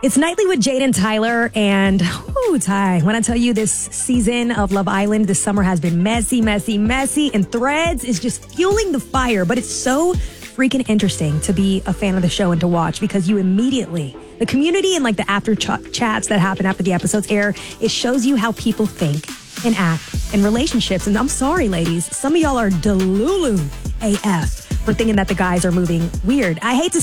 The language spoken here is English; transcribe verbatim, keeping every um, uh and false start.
It's Nightly with Jade and Tyler, and ooh, Ty, when I tell you this season of Love Island this summer has been messy, messy, messy, and Threads is just fueling the fire, but it's so freaking interesting to be a fan of the show and to watch because you immediately, the community and like the after ch- chats that happen after the episodes air, it shows you how people think and act in relationships. And I'm sorry, ladies, some of y'all are delulu A F for thinking that the guys are moving weird. I hate to